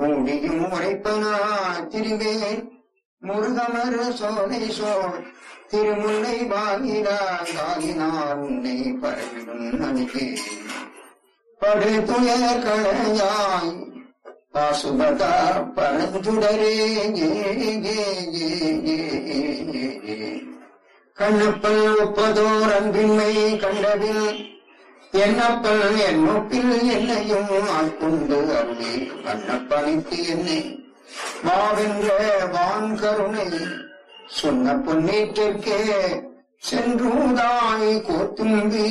மூடியும் உரைப்பனா திருவேன் முருகமர் சோலை சோழ் திருமுல்லை வாயிலாகினார் உன்னை பரவிடும் நடிகே படு துயர் களையாய் பாசுபதா பரந்துடரே கண்ணப்பல் ஒப்பதோர் அன்பின்மை கண்டபில் என்னப்பல் என்னொப்பில் என்னையும் ஆட்கொண்டு அருளே கண்ணப்பணித்து என்னை வாவென்ற வான் கருணை சொன்ன பொன்னேற்றிற்கே சென்றூதாய் கோத்தும்பி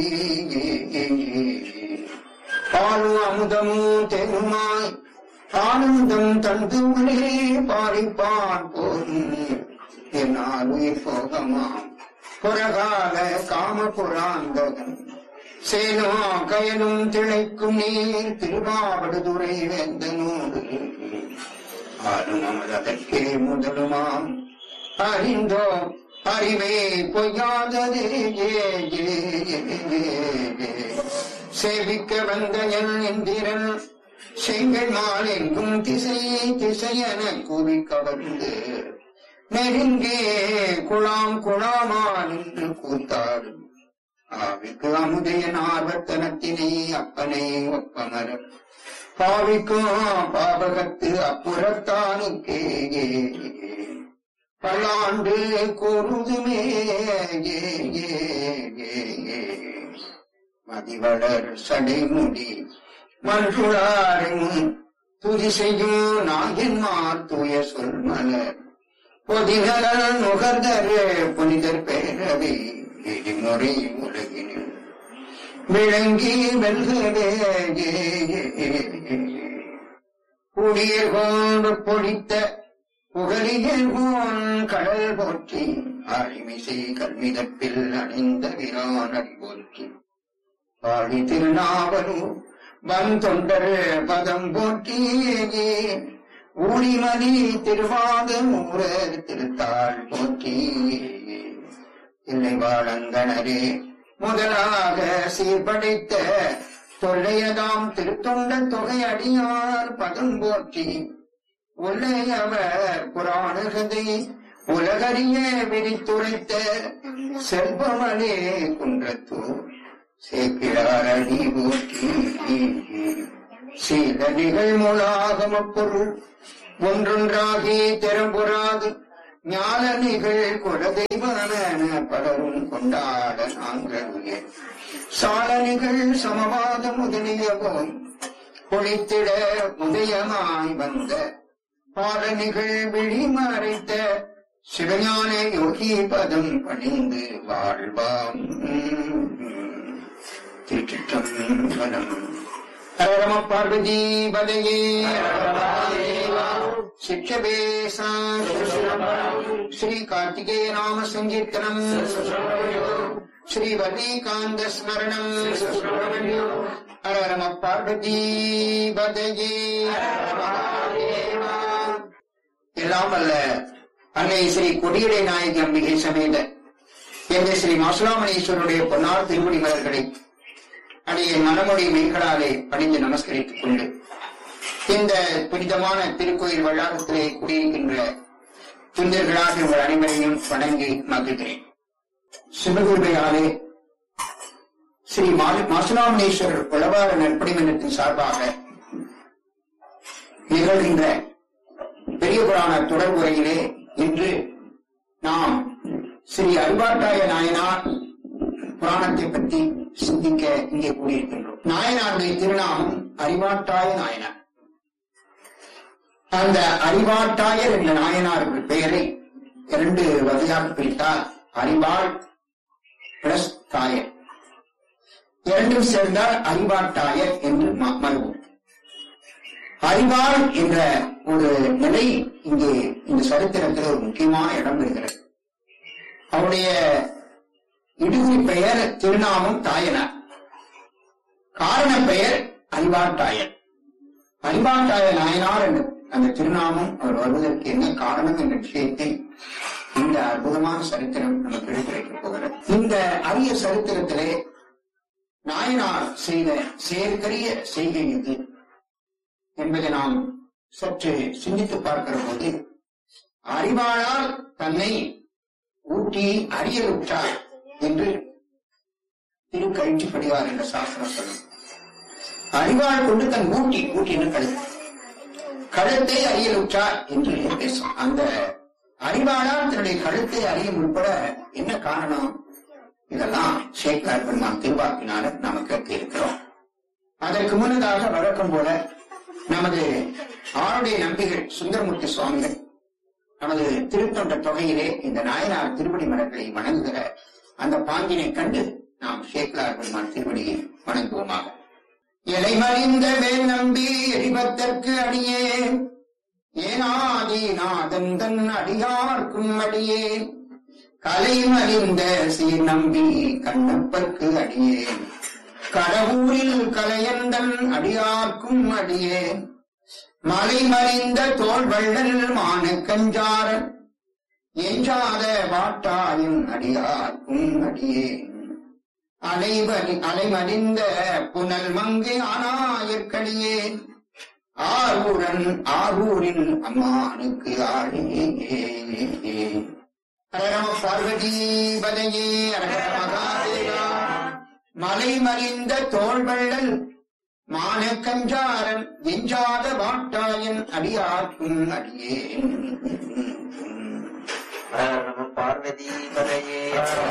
பாலும் அமுதமும் தேனுமாய் ஆனந்தம் தந்து உள்ளே பாரிப்பான் போதும் என்னால் உயிர் போகமாம் புறகால காம புராந்தகன் சேனோ கயனும் திளைக்கும் நீர் திருவாவடுதுறை வேந்தனோடு ஆளும் அமதற்கே முதலுமாம் அறிந்தோ அறிவே பொய்யாததே சேவிக்க வந்த என் இந்திரன் செங்கல் மால் எங்கும் திசை திசையென கூறி கவர்ந்து நெருங்கே குழாம் குழாமா நின்று கூத்தாடும் ஆவிக்கு அமுதையன் ஆர்வத்தனத்தினை அப்பனை ஒப்பமர பாவிக்கும் பாவகத்து அப்புறத்தானுக்கே பல்லாண்டு கூறுதுமே மதிவளர் சடைமுடி மன்றுளாரும் துதி செய்யும் நாயன்மார் தூய சொல் மலர் பொதிநலன் நுகர்தர் புனிதர் பேரவை விதிமுறை உலகினில் விளங்கி வெல்கவே புடியர் கொண்டு பொழித்த புகழியர் போன் கடல் போற்றி ஆழிமிசை கல்மிதப்பில் அணிந்த விரானடி போற்றி பாடி திருநாவலூர் வன் தொண்டர் பதம் போற்றி ஊழிமணி திருவாத மூரர் திருத்தாள் போற்றி இல்லைவாழங்கணரே முதலாக சீர்படைத்த தொல்லையதாம் திருத்தொண்ட தொகை அடியார் பதம் போற்றி உள்ளையவர் புராணகதை உலகறிய விரித்துரைத்த செல்வமலே குன்றத்தூர் சேக்கிழார் அடி போற்றி சீல நிகழ்மூலாகம பொருள் ஒன்றொன்றாகி திறம்புறாது ஞான நிகழ் குலதெய்வன பலரும் கொண்டாட நாங்கள் சால நிகழ் சமவாத முதலியவும் பொழித்திட உதயமாய் வந்த பாலனிகள் விழிமறைத்த சிவஞான யோகி பதம் பணிந்து வாழ்வாம் திருச்சிற்றம்பலம். ஹரம பார்வதி பதையே சிக்ஷபேசா ஸ்ரீ கார்த்திகேய நாம சங்கீர்த்தனம் ஸ்ரீ வல்லிகாந்த ஸ்மரணம் ஹரம பார்வதி பதையே. எல்லாம் அல்ல அன்னை ஸ்ரீ கொடியடை நாயகி அம்பிகை சமேத என்ற ஸ்ரீ மாசுலாமணீஸ்வருடைய பொன்னார் திருமுடி மலர்களை அடைய மனமொழி மெய்களாலே பணிந்து நமஸ்கரித்துக் கொண்டு இந்த புனிதமான திருக்கோயில் வளாகத்திலே குடியிருக்கின்ற துந்தர்களாக உங்கள் அனைவரையும் வணங்கி மகிழ்கிறேன். சிவகுருவையாலே ஸ்ரீ மாசுலாமணீஸ்வரர் உளவார நற்பணி மன்றத்தின் சார்பாக நிகழ்கின்ற பெரிய புராண தொடர்புரையிலே இன்று நாம் ஸ்ரீ அருவாட்டாய நாயனார் புராணத்தை பற்றி சிந்திக்க இங்கே கூடியிருக்கின்றோம். நாயனாருடைய திருநாமம் அறிவாட்டாய நாயனார். அந்த அறிவாட்டாயர் என்ற நாயனார் பெயரை இரண்டு வகையாக பிரித்தால் அறிவாள் பிளஸ் தாயர் இரண்டும் சேர்ந்தால் அறிவாட்டாயர் என்று மறுபோம். அறிவாள் என்ற ஒரு நிலை இங்கே இந்த சரித்திரத்தில் ஒரு முக்கியமான இடம் இருக்கிறது. அவருடைய இடுகுறி பெயர் திருநாமம் தாயனார், காரண பெயர் அறிவாட்டாயர். அறிவாட்டாய நாயனார் என்ற அந்த திருநாமம் அவர் வருவதற்கு என்ன காரணம் என்ற விஷயத்தை இந்த அற்புதமான சரித்திரம் நமக்கு எடுத்துரைக்கப் போகிறது. இந்த அரிய சரித்திரத்திலே நாயனார் செய்த செயற்கரிய செய்கை இது என்பதை நாம் சற்று சிந்தித்து பார்க்கிற போது அறிவாளால் தன்னை ஊட்டி அறியலுற்றார் என்று திருக்கழிச்சுப்படியார் என்ற சாஸ்திரம் சொல்லும். அறிவாள் கொண்டு தன் ஊட்டின்னு கழுத்தை அறியலுற்றார் என்று பேசும். அந்த அறிவாளால் தன்னுடைய கழுத்தை அறிய முற்பட என்ன காரணம்? இதெல்லாம் சேக்கலார் பெருமான் திருவாக்கினால நாம கேட்டு இருக்கிறோம். அதற்கு முன்னதாக வழக்கம் போல நமது ஆருடைய நம்பிகள் சுந்தரமூர்த்தி சுவாமிகள் நமது திருத்தொண்ட தொகையிலே இந்த நாயனார் திருப்படி மலர்களை வணங்குகிற அந்த பாங்கினை கண்டு நாம் சேக்கலார் பெருமான் திருவடியை வணங்குவோமாக. இலைமறிந்த வேல் நம்பி எரிபத்தற்கு அடியே ஏனாதீநாதன் தன் அடியார்க்கும் அடியே கலைமறிந்த சீர் நம்பி கண்ணப்பற்கு அடியே கடவுரில் கலையந்தன் அடியார்க்கும் அடியே மலைமறிந்த தோள்வள்ளல் மானக்கஞ்சாரன் எஞ்சாத வாட்டாயின் அடியார்க்கும் அடியே அலைமறிந்த புனல் மங்கை ஆனாயற்கடியே ஆரூரின் அம்மானுக்கு ஆடியே. ஹரரம பார்வதி பதையே ஹரஹர மகாதேவா. மலைமறிந்த தோள்வள்ளல் மானக்கஞ்சாரன் எஞ்சாத வாட்டாயன் அடியார்க்கும் அடியே. பார்வதி பதையே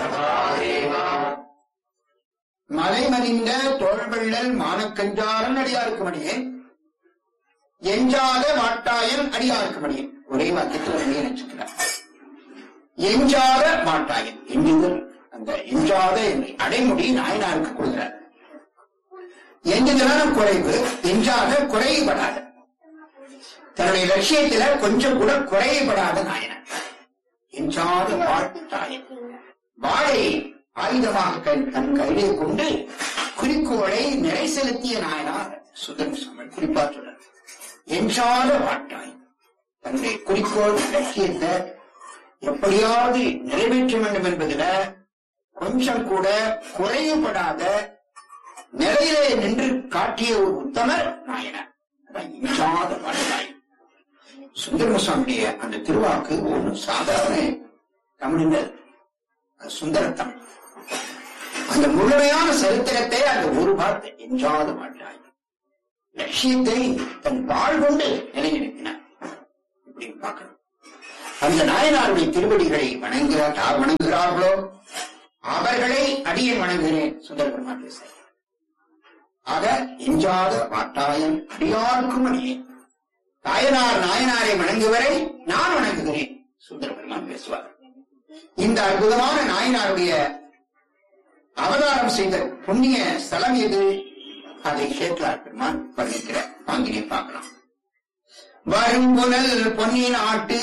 மலைமறிந்த தோள்வள்ளல் மானக்கஞ்சாரன் அடியார்க்கும் அடியே எஞ்சாத வாட்டாயன் அடியார்க்கும் அடியே. ஒரே வாக்கியத்தில் அடியே நினைச்சுக்கிறார். எஞ்சாத வாட்டாயன் எஞ்சுதல், அந்த எஞ்சாத அடைமுடி நாயனாருக்கு கொடுக்கிறார். எஞ்சுதலான குறைவு, எஞ்சாத குறைபடாத, தன்னுடைய லட்சியத்தில கொஞ்சம் கூட குறைபடாத நாயனார் எஞ்சாத வாட்டாயன். வாழை ஆயுதமாக தன் கையிலே கொண்டு குறிக்கோளை நிறை செலுத்திய நாயனார் சுந்தரமூர்த்தி குறிப்பா சொல்றார். எஞ்சாத வாட்டாய் தன்னுடைய குறிக்கோள் லட்சியத்தை எப்படியாவது நிறைவேற்ற வேண்டும் என்பதில கொஞ்சம் கூட குறைவுபடாத நிலையிலே நின்று காட்டிய ஒரு உத்தமர் நாயனார். எஞ்சாத வாட்டாய். சுந்தரமூர்த்தியுடைய அந்த திருவாக்கு ஒரு சாதாரண தமிழினர் சுந்தரத்தம். அந்த முழுமையான சரித்திரத்தை அந்த ஒரு வார்த்தை எஞ்சாத மாட்டாய் லட்சியத்தை தன் வாழ் கொண்டு நிலைநிறுத்தினார். இப்படி பார்க்கணும். அந்த நாயனாருடைய திருவடிகளை வணங்குகிறார்களோ அவர்களை அடியேன் வணங்குகிறேன் சுந்தர பெருமான் பேச. ஆக எஞ்சாத வாட்டாயன் அடியார்க்கும் அடியேன். நாயனாரை வணங்குவரை நான் வணங்குகிறேன் சுந்தர பெருமான் பேசுவார். இந்த அற்புதமான நாயனாருடைய அவதாரம் செய்த புண்ணிய ஸ்தலம் எது? அதை சேக்கலார் பெருமான் வர்ணிக்கிற பாங்கினை பார்க்கலாம். வரும்புனல் பொன்னின் ஆட்டு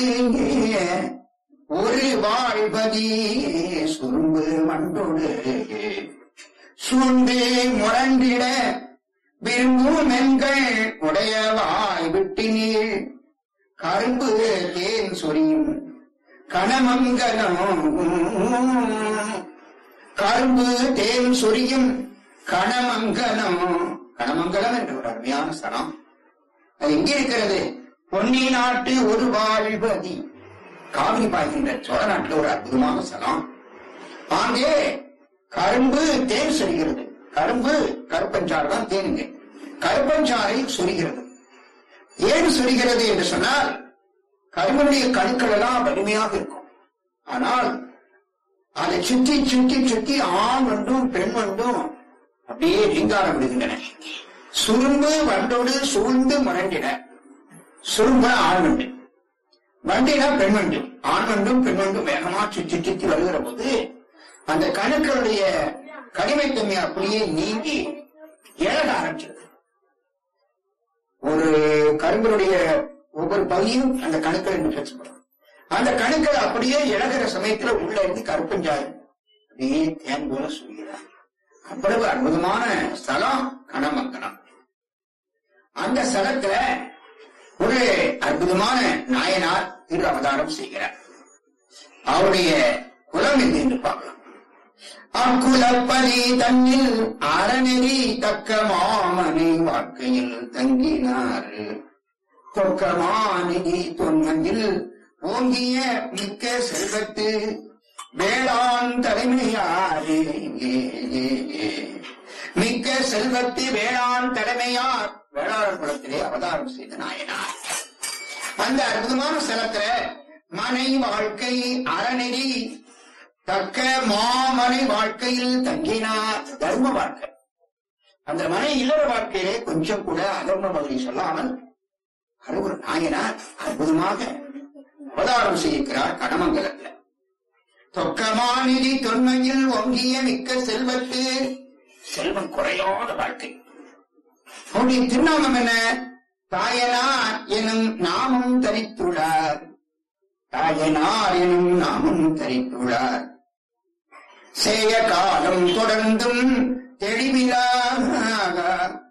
ஒரு வாழ்பதி சுரும்பு மண்டோடு சூண்டு முரண்டிட விரும்பும் மென்கள் உடையவாய் விட்டினீர் கரும்பு தேன் சொரியும் கணமங்கலம். கரும்பு தேன் சொரியும் கணமங்கலம். கணமங்கலம் என்ற ஒரு அருமையான ஸ்தலம். அது எங்க இருக்கிறது? பொன்னி நாட்டு ஒரு வாழ்பதி. காவிரி பாய்கின்ற சோழ நாட்டில் ஒரு அற்புதமான ஸ்தலம். அங்கே கரும்பு தேன் சொரிகிறது. கரும்பு கருப்பஞ்சாறு தான் தேனுங்க. கருப்பஞ்சாறை சொரிகிறது. ஏன் சொரிகிறது என்று சொன்னால் கரும்புடைய கணுக்கள் எல்லாம் வலிமையாக இருக்கும். ஆனால் அதை சுற்றி சுற்றி சுற்றி ஆண் வண்டும் பெண் வண்டும் அப்படியே ரீங்கார விடுகின்றன. சுரும்பு வண்டோடு சூழ்ந்து முரண்டிட. சுரும்பு ஆண் வண்டு, வண்டினா பெண் வண்டு. ஆண் வண்டும் பெண் வண்டும் வேகமா சுற்றி சுற்றி வருகிற போது அந்த கணுக்களுடைய கடிமைத்தன்மை அப்படியே நீங்கி இழக ஆரம்பிச்சிருது. ஒரு கரும்புடைய ஒவ்வொரு பகுதியும் அந்த கணுக்கள் என்று பேசப்படும். அந்த கணுக்கள் அப்படியே இழகிற சமயத்துல உள்ள இருந்து கருப்பஞ்சாறு அப்படியே தேன் போல சொல்கிறார். அவ்வளவு அற்புதமான ஸ்தலம் கணமங்கலம். அந்த ஸ்தலத்துல ஒரு அற்புதமான நாயனார் திரு அவதாரம் செய்கிறார். அவருடைய குலம் என்று பார்க்கலாம். அக்குலப்பதி தன்னில் அறநெறி தக்க மாமனை வாழ்க்கையில் தங்கினார். தொக்கமானிதி தொன்மத்தில் ஓங்கிய மிக்க செல்வத்து வேளாண் தலைமையாரே. மிக்க செல்வத்து வேளாண் தலைமையார் வேளாண் குலத்திலே அவதாரம் செய்த நாயனார். அந்த அற்புதமான ஸ்தலத்துல மனை வாழ்க்கை அறநெறி தக்க மாமனை வாழ்க்கையில் தங்கினார். தர்ம வாழ்க்கை, அந்த மனை இல்லற வாழ்க்கையிலே கொஞ்சம் கூட அதர்ம பகுதி சொல்லாமல் அது ஒரு நாயனார் அற்புதமாக அவதாரம் செய்கிறார் கடமங்கலத்துல. தொக்கமாநிதி தொன்மையில் ஒங்கிய மிக்க செல்வத்து, செல்வம் குறையாத வாழ்க்கை. அவருடைய திருநாமம் என்ன? தாயனார் எனும் நாமம் தரித்துள்ளார். தாயனார் எனும் நாமம் தரித்துள்ளார். சேய காலம் தொடர்ந்தும் தெளிவிலாக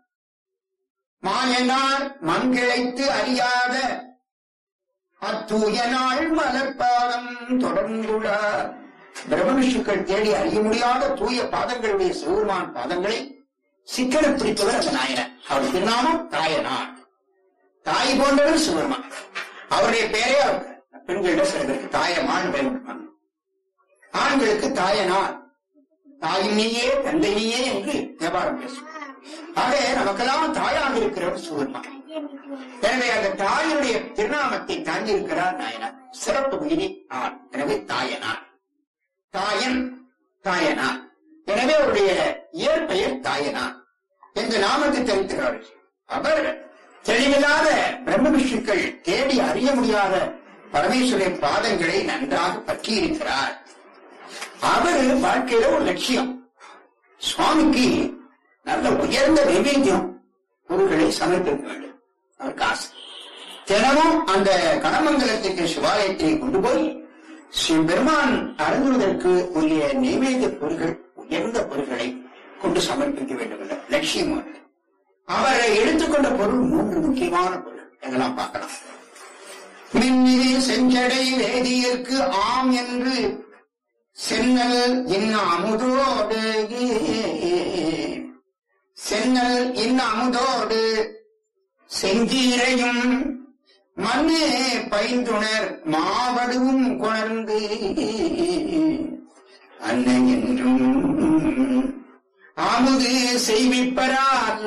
மாயனார் மண்கிழைத்து அறியாத அத்தூயனாள் மலர்பாதம் தொடர்ந்துள்ளார். பிரம்மவிஷ்ணுக்கள் தேடி அறிய முடியாத தூய பாதங்களுடைய சிவபெருமான் பாதங்களை சிக்கன பிடித்தவர் அந்த நாயனர். அவர் திருநாமம் தாயனார். தாய் போன்றவர் சிவபெருமான். அவருடைய பேரே அவர் பெண்களிடம் சிலருக்கு தாயமான் பயன்படுவாங்க, ஆண்களுக்கு தாயனார். தாயும் நீயே தந்தை நீயே என்று வியாபாரம் பேசும். ஆக நமக்கெல்லாம் தாயாக இருக்கிறவர் சிவபெருமான். எனவே அந்த தாயுடைய திருநாமத்தை தாங்கி இருக்கிறார் நாயனார். சிறப்பு உயிரி ஆர். எனவே தாயனார், தாயன் தாயனார். எனவே அவருடைய இயற்பெயர் தாயனார் என்ற நாமத்தை தெரிவிக்கிறார்கள். அவர் தெளிவில்லாத பிரம்ம விஷ்ணுக்கள் தேடி அறிய முடியாத பரமேஸ்வரின் பாதங்களை நன்றாக பற்றி இருக்கிறார். அவர் வாழ்க்கையில ஒரு லட்சியம், சுவாமிக்கு நல்ல உயர்ந்த நைவேத்தியம் பொருள்களை சமர்ப்பிக்க வேண்டும். அவருக்கு ஆசை. தினமும் அந்த கடமங்கலத்திற்கு சிவாலயத்தை கொண்டு போய் பெருமான் அருந்துவதற்கு உரிய நைவேத்திய பொருள்கள், உயர்ந்த பொருள்களை கொண்டு சமர்ப்பிக்க வேண்டும் என்ற லட்சியம். அவரை எடுத்துக்கொண்ட பொருள் 3 முக்கியமான பொருள் எங்கெல்லாம் பார்க்கலாம். மின்னிதி செஞ்சடை வேதியற்கு ஆம் என்று சென்னல் இன்ன அமுதோடு, சென்னல் இன்ன அமுதோடு செங்கீரையும் மண்ணே பைந்துணர் மாவடுவும் கொணர்ந்து அன்னை என்றும் அமுது செய்விப்பரால்.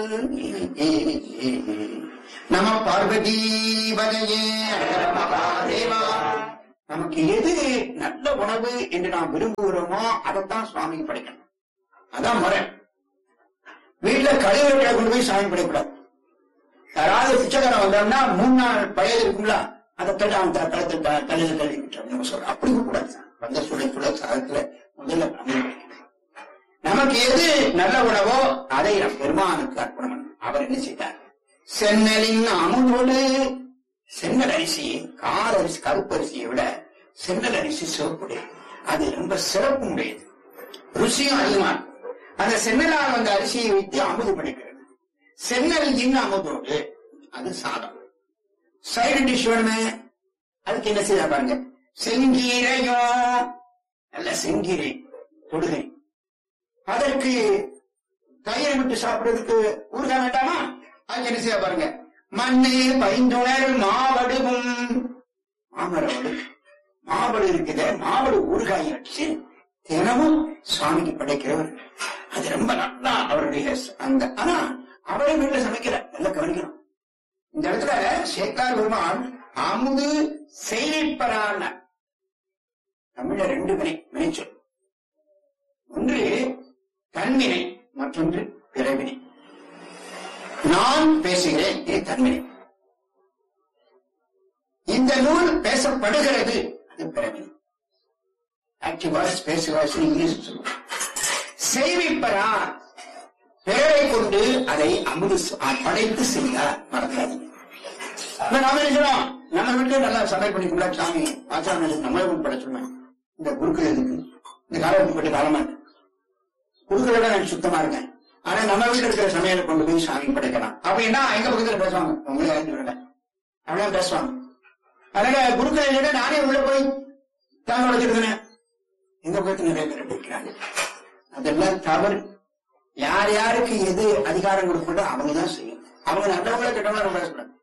நம பார்வதீபதையே மகாதேவா. நமக்கு எது நல்ல உணவு என்று நாம் விரும்புகிறோமோ அதைத்தான் சுவாமிக்கு படைக்கணும். அதான் முறை. வீட்டுல கழிவுகளை கொண்டு போய் சாமி படைக்கூடாது. யாராவது பிச்சைக்காரன் வந்தோம்னா 3 நாள் பழையது இருக்குங்களா, அதை தட்டு அவன் களத்து கழுது கழுவிட்டு சொல்ற. அப்படி கூடாது. வந்த சுழற்சுழ சாதத்துல முதல்ல நமக்கு எது நல்ல உணவோ அதை நம் பெருமானுக்கு அர்ப்பணம். அவர் என்ன செய்தார்? சென்னலின் அமுதோடு, சென்னல் அரிசி கார அரிசி கருப்பரிசியை விட சென்னல் அரிசி சிவப்புடைய, அது ரொம்ப சிறப்பு உடையது, ருசியும் அதிகமான. அந்த சென்னலால் வந்த அரிசியை வைத்து அமுது படைக்கிறது. சென்னல் இன்னும் அமுதோடு அது சாதம். சைடு டிஷ் வேணுமே, அதுக்கு என்ன செய்ய பாருங்க, செங்கீரையும் நல்ல செங்கீரை தொடுகை. அதற்கு தயிர் விட்டு சாப்பிடுறதுக்கு ஊறுகாய் வேண்டாமா, அதுக்கு என்ன செய்ய பாருங்க, மண்ணு பைந்துணர் மாவடுவும். மாமரவடு மாவடு இருக்குது, மாவடு ஊறுகாய் வச்சு தினமும் சுவாமிக்கு படைக்கிறவர். அது ரொம்ப நல்லா அவருடைய அந்த. ஆனா அவரை வீட்டுல சமைக்கிற நல்லா கவனிக்கணும். இந்த இடத்துல சேக்கார் பெருமான் அமுது செய்விப்பரான தமிழ 2 வினை சொல். ஒன்று தன்வினை, மற்றொன்று பிறவினை. நான் பேசுகிறேன், இது தன்வினை. இந்த நூல் பேசப்படுகிறது, அது பிறவினை. Active voice, passive voice English சொல்லுவோம். செய்விப்பரா பெயரை கொண்டு அதை அமுது படைத்து செய்தார். மறக்காதீங்க. நாம நினைக்கிறோம் நம்ம வீட்டுல நல்லா சமையல் பண்ணிக்கூடா சாமி ஆச்சாரம் நம்மளே பட சொன்னேன். இந்த குருக்கள் எதுக்கு இந்த காலத்துக்கு போட்டு காலமா இருக்கு. குருக்களோட நான் சுத்தமா இருக்கேன். ஆனா நம்ம வீட்டுல இருக்கிற சமையலை கொண்டு போய் சாமி படைக்கலாம் அப்படின்னா எங்க பக்கத்துல பேசுவாங்க, உங்களே அறிஞ்சு விடல அப்படிதான் பேசுவாங்க. அதனால குருக்களை நானே உள்ள போய் தாங்க வச்சிருக்கேன். எங்க பக்கத்துல நிறைய பேர் இருக்கிறாங்க. அதெல்லாம் தவறு. யார் யாருக்கு எது அதிகாரம் கொடுக்கணும் அவங்கதான் செய்யும். அவங்க நல்லவங்கள கெட்டவங்கள பேசக்கூடாது.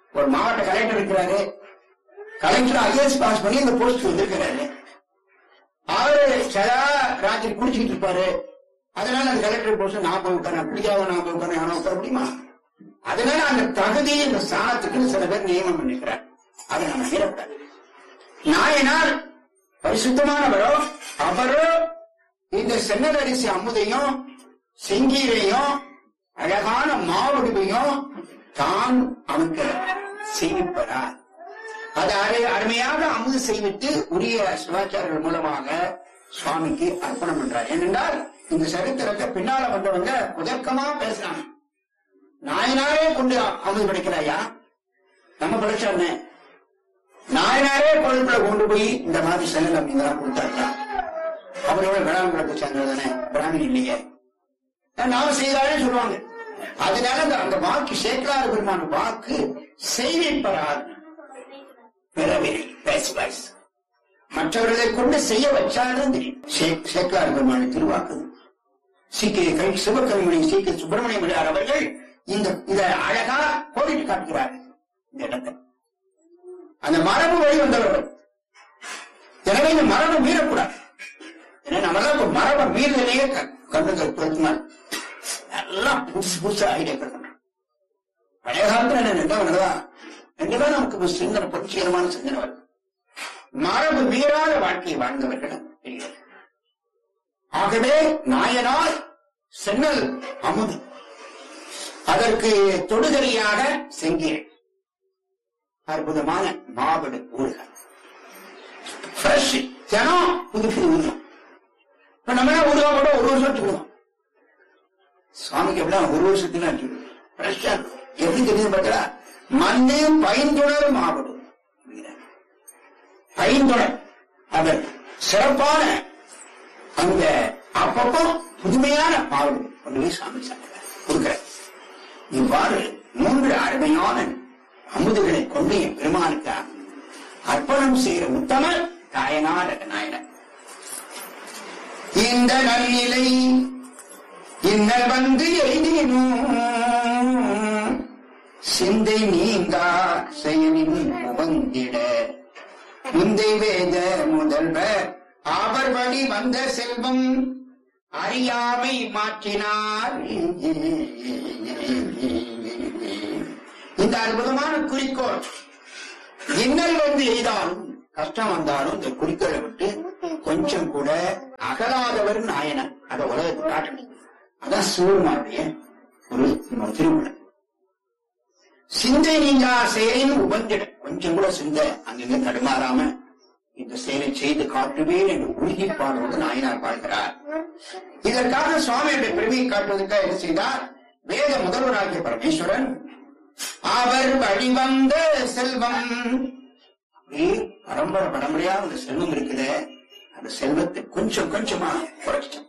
ஒரு மாவட்ட கலெக்டர் இருக்கிறாரு, கலெக்டர் ஐஏஎஸ் பாஸ் பண்ணி இந்த போஸ்ட் வந்திருக்கிறாரு. அவரு சதா ராத்திரி குடிச்சுக்கிட்டு இருப்பாரு. அதனால அந்த கலெக்டர் போஸ்ட் நான் போய் உட்கார பிடிக்காம நான் போய் உட்கார யாரும் உட்கார முடியுமா? அதனால அந்த தகுதி இந்த ஸ்தானத்துக்கு சில பேர் நியமனம் பண்ணிக்கிறார். அதை நம்ம மீறக்கூடாது. நாயனார் பரிசுத்தமானவரோ அவரோ இந்த சென்னதரிசி அமுதையும் செங்கீரையும் அழகான மாவடுவையும் தான் அமைக்க செய்விப்பறார். அது அருமையாக அமுது செய்வித்து உரிய சிவாச்சாரர்கள் மூலமாக சுவாமிக்கு அர்ப்பணம் பண்றார். ஏனென்றால் இந்த சரித்திரத்தை பின்னால வந்தவங்க உதர்க்கமா பேசுறாங்க. நாயனாரே கொண்டு அமுது படைக்கிறாயா, நம்ம படைச்சாருன்னு நாயனாரே பொருட்களை கொண்டு போய் இந்த மாதிரி செல்ல அப்படிங்கிறா கொடுத்தாருக்கா? அவரோட வேளாண்குளத்தை சேர்ந்ததானே, பிராமணி இல்லையே, நாம செய்தாலே சொல்லுவாங்க. அதனால அந்த வாக்கு சேக்கலாறு பெருமான வாக்கு செய்விப்பரார் பிறவினை பேசுவாய்ஸ் மற்றவர்களை கொண்டு செய்ய வச்சாலும் தெரியும். சேக்கலாறு பெருமான திருவாக்கு சீக்கிய சிவகவிமணி சீக்கிய சுப்பிரமணிய மலையார் அவர்கள் இத அழகா கோடிட்டு காட்டுகிறார்கள். இந்த இடத்தை அந்த மரபு வழி வந்தவர்கள். எனவே இந்த மரபு மீறக்கூடாது. ஏன்னா நம்மளாம் மரபை மீறலையே கண்ணுகள் பொருத்தினால் எல்லாம் புதுசு புதுசா ஐடியா கொடுக்கணும். பழைய காலத்துல ரெண்டுதான் நமக்கு சிந்தனை புரட்சிகரமான சிந்தனை வரும். மரபு மீறாத வாழ்க்கையை வாழ்ந்தவர்களிடம் தெரிகிறது. ஆகவே நாயனார் சென்னல் அமுது, அதற்கு தொடுகரியாக செங்கீரை, அற்புதமான மாபடு ஊர்கள், தினம் புது புது ஊர்வம். இப்ப நம்ம ஊருவா கூட ஒரு வருஷத்துக்கு விடுவோம். சுவாமிக்கு எப்படிலாம் ஒரு வருஷத்துக்கு ஃப்ரெஷ்ஷா எப்படி தெரியுது பார்த்தா, மண்ணே பைந்துணர் மாபடு, பைந்துணர் அவர் சிறப்பான அந்த அப்பப்போ புதுமையான மாபடு கொண்டு போய் சாமி கொடுக்கிற. இவ்வாறு 3 அருமையான அமுதுகளை கொண்டு என் பெருமானுக்கு அர்ப்பணம் செய்கிற உத்தமர் நாயனார் நாயனர். இந்த நல்நிலை இன்னல் வந்து எய்தினும் சிந்தை நீங்கா செயலின் உவந்திட முந்தை வேத முதல்வர் அவர் வழி வந்த செல்வம் அறியாமை மாற்றினார். இந்த அற்புதமான குறிக்கோள் இன்னல் வந்து எய்தாலும் கஷ்டம் வந்தாலும் இந்த குறிக்கோளை விட்டு கொஞ்சம் கூட அகலாதவர் நாயனர். அதை உலகத்துக்கு காட்டணும். அதான் சிவருமானுடைய ஒரு திருமணம். சிந்தை நீங்கா செயலின் உபந்திட, கொஞ்சம் கூட சிந்தை அங்கிருந்து தடுமாறாம இந்த செயலை செய்து காட்டுவேன் என்று உறுதி பாடுவது நாயனார் பாடுகிறார். இதற்காக சுவாமியுடைய பெருமையை காட்டுவதற்காக என்ன செய்தார்? வேத முதல்வராகிய பரமேஸ்வரன் அவர் வழிவந்த செல்வம், அப்படியே பரம்பரையா அந்த செல்வம் இருக்குத, அந்த செல்வத்தை கொஞ்சம் கொஞ்சமா குறைச்சிட்டான்.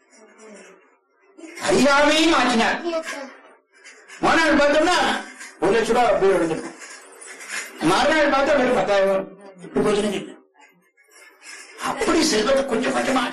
அறியாமையும் மாற்றினார். மறுநாள் பார்த்தோம்னா 1 லட்சம் ரூபாய் அப்படியே எடுத்துருக்கோம். மறுநாள் பார்த்தா வெறும் 10,000 இப்படி போச்சு. அப்படி செல்வத்தை கொஞ்சம் கொஞ்சமா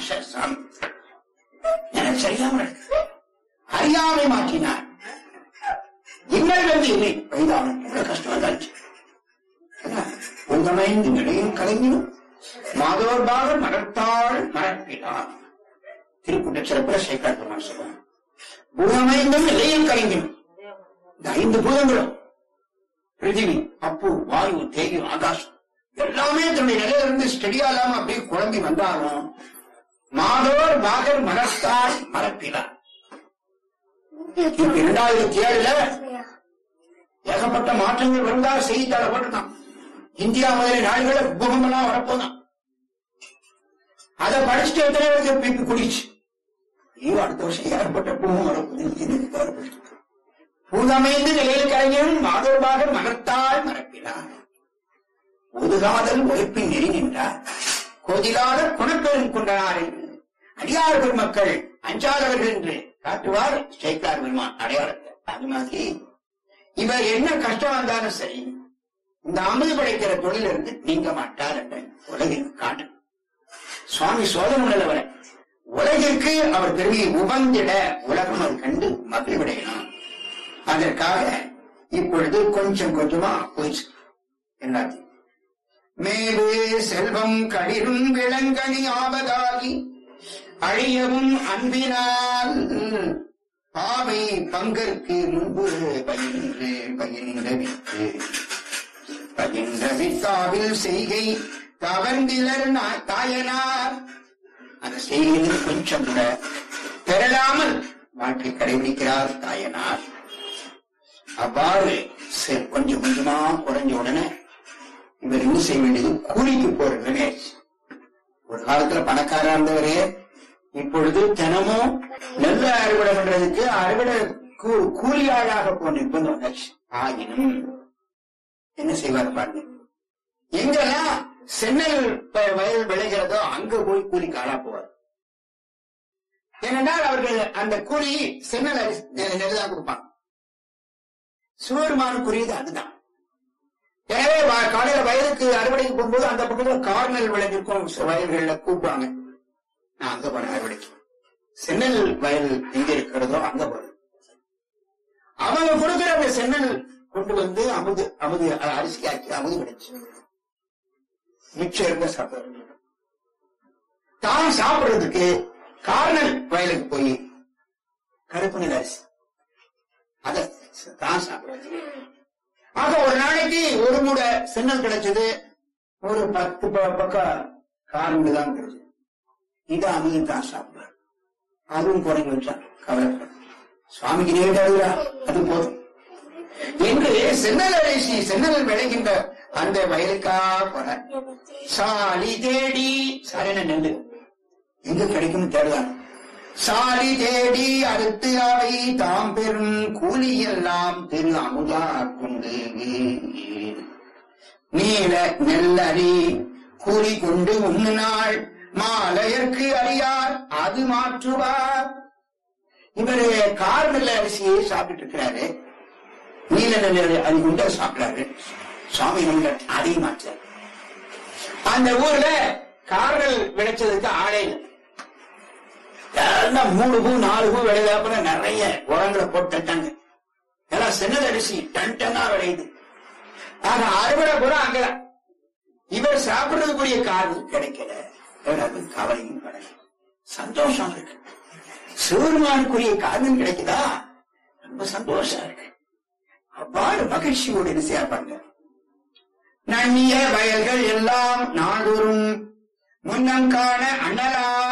எனக்கு சரியாம அறியாமை மாற்றினார். இன்னல் வந்து இல்லை வயதான எவ்வளவு கஷ்டம் வந்தாச்சு. உங்கமைந்து நிலையும் கலைஞனும் மாதோர்பாக மரத்தாள் மரப்பினார். திருக்குட்ட சிறப்புல சேக்காட்டு சொல்லுவாங்க. பூதமைந்தும் நிலையும் கலைஞனும், இந்த 5 பூதங்களும் பிருத்திவி, அப்பு, வாயு, தேயு, ஆகாசம் எல்லாமே தன்னுடைய நிலையிலிருந்து ஸ்டெடியா இல்லாம அப்படியே குழம்பி வந்தாலும் மாதோர் பாகர் மரத்தாள் மரப்பினார். 2007 ஏகப்பட்ட மாற்றங்கள் வருந்தா செய்தித்தாள போட்டுதான். இந்தியா முதலிய நாடுகள பூகம் எல்லாம் வரப்போதான். அதை படிச்சுட்டு எத்தனை பேருக்கு பிப்பி குடிச்சு அடுத்த வருஷம் ஏற்பட்ட பூகம் வரப்போகுது. பூதமைந்து நிலையில் கலைஞரும் மாதோர்பாக மகத்தால் மரப்பினார். ஒதுகாதல் ஒழிப்பின் நெறி நின்றார். கோதிலாத குணப்பெரும் கொண்டனார் என்று அடியார் பெருமக்கள் அஞ்சாதவர்கள் என்று காட்டுவார் சேக்கார் பெருமான் அடையாளத்தை. அது மாதிரி இவர் என்ன கஷ்டம் வந்தாலும் சரி, இந்த அமுது படைக்கிற தொழிலிருந்து நீங்க மாட்டார் என்ற உலகிற்கு காட்டு. சுவாமி சோதனை உலகிற்கு அவர் பெருமையை உபந்திட உலகம் அது கண்டு மகிழ்வடையணும். அதற்காக இப்பொழுது கொஞ்சம் கொஞ்சமா போயிடுச்சு எல்லாத்தையும். மேவு செல்வம் களிரும் விளங்கனி ஆவதாகி அழியவும் அன்பினால் பாவை பங்கற்கு முன்பு பகிர்ந்தவித்தாவில் செய்கை கவர்ந்திலர் தாயனார். அந்த செய்கையில் கொஞ்சம் கூட பெறலாமல் வாழ்க்கை கடைபிடிக்கிறார் தாயனார். அவ்வாறு கொஞ்சம் கொஞ்சமா குறைஞ்ச உடனே இவர் என்ன செய்ய வேண்டியது, கூலிக்கு போறது. ஒரு காலத்துல பணக்காரா இருந்தவரே இப்பொழுது தினமும் நெல்ல அறுவடை பண்றதுக்கு அறுவடை கூலியாளாக போன நிர்பந்தம் வந்தாச்சு. ஆகினும் என்ன செய்வார் பாருங்க, எங்கெல்லாம் சென்னல் வயல் விளைகிறதோ அங்க போய் கூலிக்கு ஆளா போவார். ஏனென்றால் அவர்கள் அந்த கூலி சென்னல் நெல்லுதான் கொடுப்பாங்க. சிவபெருமானுக்குரியது அதுதான். எனவே காலையில வயலுக்கு அறுவடைக்கு போகும்போது அந்த பக்கத்துல கார்னல் விளைஞ்சிருக்கும் வயல்கள்ல கூப்பிடுவாங்க. நான் அங்க போறேன் அறுவடைக்கு. சென்னல் வயல் எங்க இருக்கிறதோ அங்க போறேன். அவங்க கொடுக்கிற அந்த சென்னல் கொண்டு வந்து அமுது அரிசி ஆக்கி அமுது கிடைச்சு மிச்சம் இருந்த சாப்பிடுறது. தான் சாப்பிடுறதுக்கு கார்னல் வயலுக்கு போய் கருப்பு நெல் அரிசி அத தான் சாப்பிடுறது. ஆக ஒரு நாளைக்கு ஒரு மூட சென்னல் கிடைச்சது, ஒரு 10 பக்கம் கார்னல் தான் கிடைச்சது. இது அமுது தான் சாப்பிடுறாரு. அதுவும் குறைஞ்சு வச்சான். கவலைப்பட சுவாமிக்கு நேரிடுறா, அது போதும் என்று சென்னல் அரிசி சென்னல் விளைகின்ற அந்த வயலுக்கா போற சாலி தேடி சரியான நெல்லு எங்க கிடைக்கும் தேடுவார். சாலி தேடி அறுத்து அவை தாம் பெறும் கூலி எல்லாம் திரு அமுதா கொண்டு நீல நெல்லறி கூலி கொண்டு உண்ணு நாள் மாலையற்கு அறியார் அது மாற்றுவார். இவரு கார்நெல் அரிசியை சாப்பிட்டு இருக்கிறாரு, நீல நெல் அரி கொண்டு சாப்பிடாரு. சுவாமி நம்ம அதை மாற்றார். அந்த ஊர்ல கார்நெல் விளைச்சதுக்கு ஆளே இல்லை. 3 பூ 4 பூ விளையாப்புல நிறைய உரங்களை போட்டாங்க. எல்லாம் சென்னல் அரிசி டன் டன்னா விளையுது. ஆனா அறுவடை கூட அங்கதான். இவர் சாப்பிடுறதுக்குரிய காரணம் கிடைக்கல. கவலையும் கிடையாது, சந்தோஷம் இருக்கு. சிவருமானுக்குரிய காரணம் கிடைக்குதா, ரொம்ப சந்தோஷம் இருக்கு. அவ்வாறு மகிழ்ச்சியோடு என்ன செய்யாப்பாங்க. நன்னிய வயல்கள் எல்லாம் நாடொரும் முன்னம் காண அண்ணலா